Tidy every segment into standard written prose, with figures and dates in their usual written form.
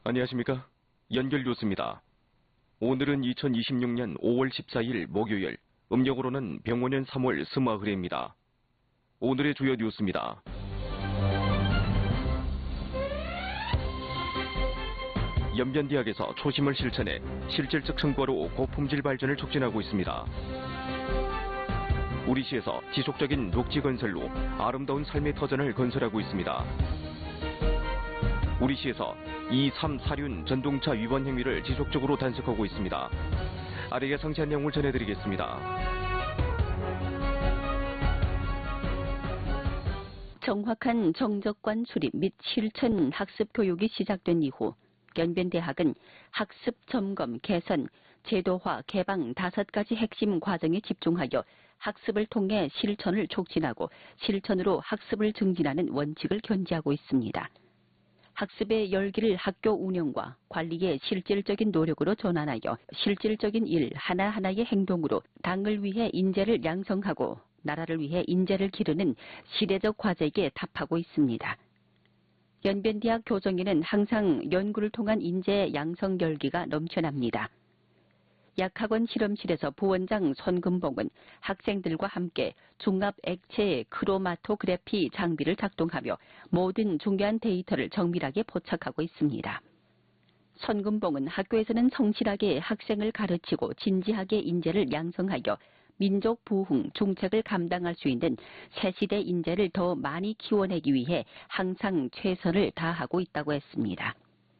안녕하십니까? 연결뉴스입니다. 오늘은 2026년 5월 14일 목요일, 음력으로는 병원년 3월 스마흘입니다. 오늘의 주요 뉴스입니다. 연변대학에서 초심을 실천해 실질적 성과로 고품질 발전을 촉진하고 있습니다. 우리시에서 지속적인 녹지 건설로 아름다운 삶의 터전을 건설하고 있습니다. 우리시에서 2, 3, 4륜 전동차 위반 행위를 지속적으로 단속하고 있습니다. 아래에 상세한 내용을 전해드리겠습니다. 정확한 정적관 수립 및 실천 학습 교육이 시작된 이후 연변대학은 학습 점검, 개선, 제도화, 개방 5가지 핵심 과정에 집중하여 학습을 통해 실천을 촉진하고 실천으로 학습을 증진하는 원칙을 견지하고 있습니다. 학습의 열기를 학교 운영과 관리의 실질적인 노력으로 전환하여 실질적인 일 하나하나의 행동으로 당을 위해 인재를 양성하고 나라를 위해 인재를 기르는 시대적 과제에 답하고 있습니다. 연변대학 교정에는 항상 연구를 통한 인재 양성 열기가 넘쳐납니다. 약학원 실험실에서 부원장 손금봉은 학생들과 함께 중압 액체 크로마토그래피 장비를 작동하며 모든 중요한 데이터를 정밀하게 포착하고 있습니다. 손금봉은 학교에서는 성실하게 학생을 가르치고 진지하게 인재를 양성하여 민족 부흥, 중책을 감당할 수 있는 새시대 인재를 더 많이 키워내기 위해 항상 최선을 다하고 있다고 했습니다.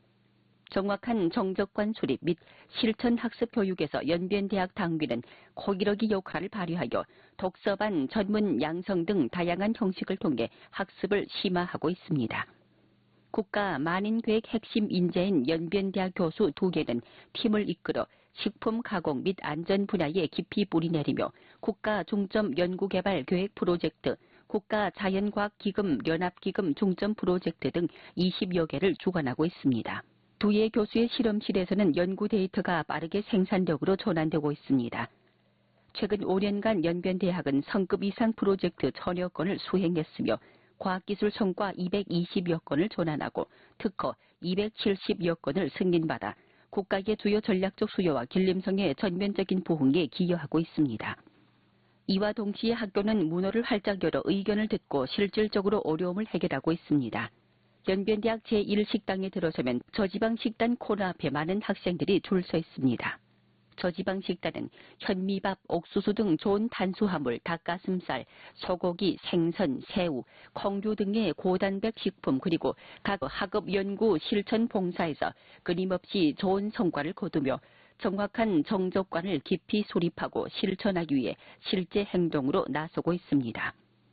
정확한 정적관 수립 및 실천 학습 교육에서 연변대학 당위는 고기러기 역할을 발휘하여 독서반, 전문 양성 등 다양한 형식을 통해 학습을 심화하고 있습니다. 국가 만인계획 핵심 인재인 연변대학 교수 2개는 팀을 이끌어 식품 가공 및 안전 분야에 깊이 뿌리내리며 국가 중점 연구개발 계획 프로젝트, 국가 자연과학기금 연합기금 중점 프로젝트 등 20여 개를 주관하고 있습니다. 2의 교수의 실험실에서는 연구 데이터가 빠르게 생산력으로 전환되고 있습니다. 최근 5년간 연변대학은 성급 이상 프로젝트 1000여 건을 수행했으며 과학기술 성과 220여 건을 전환하고 특허 270여 건을 승인받아 국가의 주요 전략적 수요와 길림성의 전면적인 부흥에 기여하고 있습니다. 이와 동시에 학교는 문호를 활짝 열어 의견을 듣고 실질적으로 어려움을 해결하고 있습니다. 연변대학 제1식당에 들어서면 저지방 식단 코너 앞에 많은 학생들이 줄 서 있습니다. 저지방 식단은 현미밥, 옥수수 등 좋은 탄수화물, 닭가슴살, 소고기, 생선, 새우, 콩류 등의 고단백 식품 그리고 각 학업 연구 실천 봉사에서 끊임없이 좋은 성과를 거두며 정확한 정적관을 깊이 수립하고 실천하기 위해 실제 행동으로 나서고 있습니다.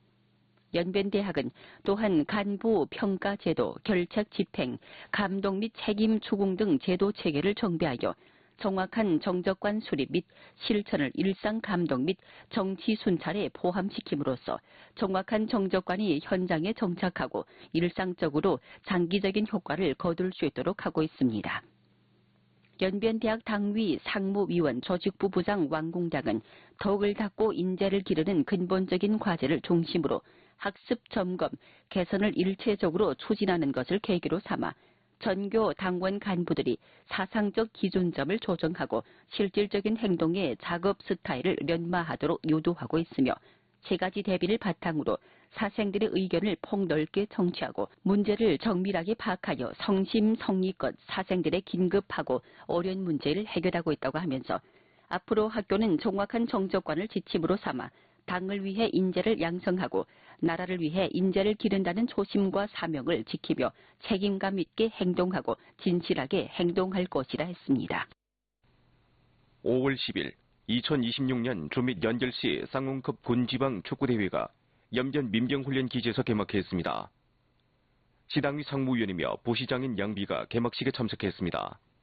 연변대학은 또한 간부 평가 제도, 결책 집행, 감독 및 책임 추궁 등 제도 체계를 정비하여 정확한 정적관 수립 및 실천을 일상 감독 및 정치 순찰에 포함시킴으로써 정확한 정적관이 현장에 정착하고 일상적으로 장기적인 효과를 거둘 수 있도록 하고 있습니다. 연변대학 당위 상무위원 조직부 부장 왕공장은 덕을 닦고 인재를 기르는 근본적인 과제를 중심으로 학습 점검, 개선을 일체적으로 추진하는 것을 계기로 삼아 전교 당원 간부들이 사상적 기준점을 조정하고 실질적인 행동의 작업 스타일을 연마하도록 유도하고 있으며 3가지 대비를 바탕으로 사생들의 의견을 폭넓게 청취하고 문제를 정밀하게 파악하여 성심성의껏 사생들의 긴급하고 어려운 문제를 해결하고 있다고 하면서 앞으로 학교는 정확한 정적관을 지침으로 삼아 당을 위해 인재를 양성하고 나라를 위해 인재를 기른다는 초심과 사명을 지키며 책임감 있게 행동하고 진실하게 행동할 것이라 했습니다. 5월 10일 2026년 주밋 연결시 쌍용컵 군지방 축구대회가 연변 민병훈련기지에서 개막했습니다. 시당위 상무위원이며 부시장인 양비가 개막식에 참석했습니다.